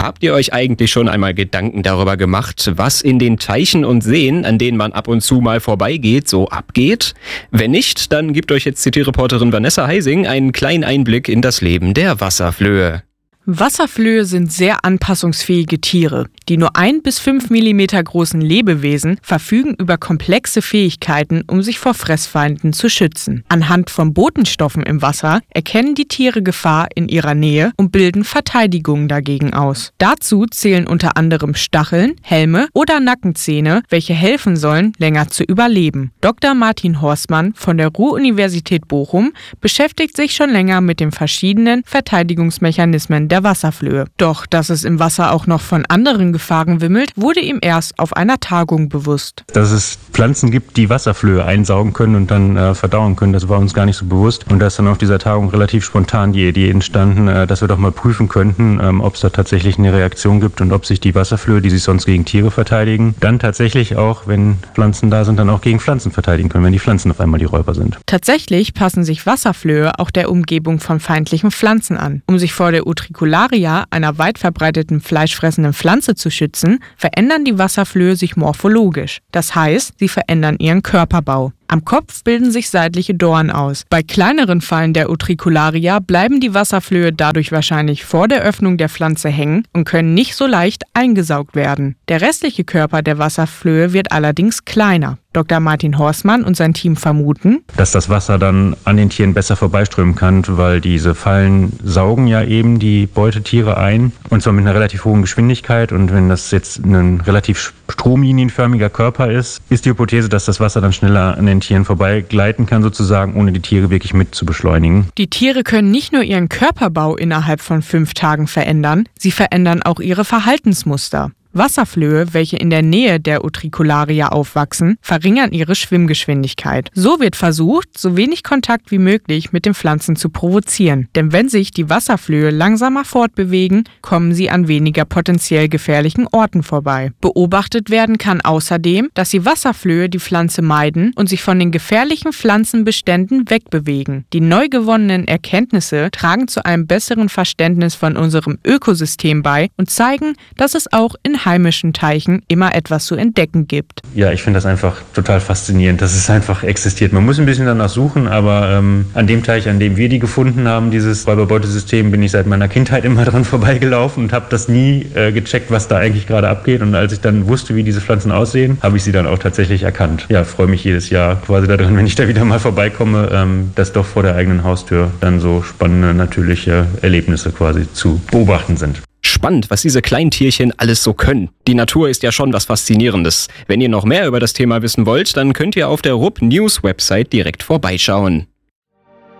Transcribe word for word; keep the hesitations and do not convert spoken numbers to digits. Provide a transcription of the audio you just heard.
Habt ihr euch eigentlich schon einmal Gedanken darüber gemacht, was in den Teichen und Seen, an denen man ab und zu mal vorbeigeht, so abgeht? Wenn nicht, dann gibt euch jetzt die Tierreporterin Vanessa Heising einen kleinen Einblick in das Leben der Wasserflöhe. Wasserflöhe sind sehr anpassungsfähige Tiere. Die nur ein bis fünf Millimeter großen Lebewesen verfügen über komplexe Fähigkeiten, um sich vor Fressfeinden zu schützen. Anhand von Botenstoffen im Wasser erkennen die Tiere Gefahr in ihrer Nähe und bilden Verteidigungen dagegen aus. Dazu zählen unter anderem Stacheln, Helme oder Nackenzähne, welche helfen sollen, länger zu überleben. Doktor Martin Horstmann von der Ruhr-Universität Bochum beschäftigt sich schon länger mit den verschiedenen Verteidigungsmechanismen der Wasserflöhe. Doch, dass es im Wasser auch noch von anderen Gefahren wimmelt, wurde ihm erst auf einer Tagung bewusst. Dass es Pflanzen gibt, die Wasserflöhe einsaugen können und dann äh, verdauen können, das war uns gar nicht so bewusst. Und da ist dann auf dieser Tagung relativ spontan die Idee entstanden, äh, dass wir doch mal prüfen könnten, ähm, ob es da tatsächlich eine Reaktion gibt und ob sich die Wasserflöhe, die sich sonst gegen Tiere verteidigen, dann tatsächlich auch, wenn Pflanzen da sind, dann auch gegen Pflanzen verteidigen können, wenn die Pflanzen auf einmal die Räuber sind. Tatsächlich passen sich Wasserflöhe auch der Umgebung von feindlichen Pflanzen an. Um sich vor der Utricularia, einer weit verbreiteten fleischfressenden Pflanze, zu schützen, verändern die Wasserflöhe sich morphologisch. Das heißt, sie verändern ihren Körperbau. Am Kopf bilden sich seitliche Dornen aus. Bei kleineren Fallen der Utricularia bleiben die Wasserflöhe dadurch wahrscheinlich vor der Öffnung der Pflanze hängen und können nicht so leicht eingesaugt werden. Der restliche Körper der Wasserflöhe wird allerdings kleiner. Doktor Martin Horstmann und sein Team vermuten, dass das Wasser dann an den Tieren besser vorbeiströmen kann, weil diese Fallen saugen ja eben die Beutetiere ein, und zwar mit einer relativ hohen Geschwindigkeit. Und wenn das jetzt ein relativ stromlinienförmiger Körper ist, ist die Hypothese, dass das Wasser dann schneller an den Tieren vorbeigleiten kann, sozusagen, ohne die Tiere wirklich mit zu beschleunigen. Die Tiere können nicht nur ihren Körperbau innerhalb von fünf Tagen verändern, sie verändern auch ihre Verhaltensmuster. Wasserflöhe, welche in der Nähe der Utricularia aufwachsen, verringern ihre Schwimmgeschwindigkeit. So wird versucht, so wenig Kontakt wie möglich mit den Pflanzen zu provozieren. Denn wenn sich die Wasserflöhe langsamer fortbewegen, kommen sie an weniger potenziell gefährlichen Orten vorbei. Beobachtet werden kann außerdem, dass die Wasserflöhe die Pflanze meiden und sich von den gefährlichen Pflanzenbeständen wegbewegen. Die neu gewonnenen Erkenntnisse tragen zu einem besseren Verständnis von unserem Ökosystem bei und zeigen, dass es auch in heimischen Teichen immer etwas zu entdecken gibt. Ja, ich finde das einfach total faszinierend, dass es einfach existiert. Man muss ein bisschen danach suchen, aber ähm, an dem Teich, an dem wir die gefunden haben, dieses Räuberbeutesystem, bin ich seit meiner Kindheit immer dran vorbeigelaufen und habe das nie äh, gecheckt, was da eigentlich gerade abgeht. Und als ich dann wusste, wie diese Pflanzen aussehen, habe ich sie dann auch tatsächlich erkannt. Ja, freue mich jedes Jahr quasi daran, wenn ich da wieder mal vorbeikomme, ähm, dass doch vor der eigenen Haustür dann so spannende, natürliche Erlebnisse quasi zu beobachten sind. Spannend, was diese kleinen Tierchen alles so können. Die Natur ist ja schon was Faszinierendes. Wenn ihr noch mehr über das Thema wissen wollt, dann könnt ihr auf der R U B News Website direkt vorbeischauen.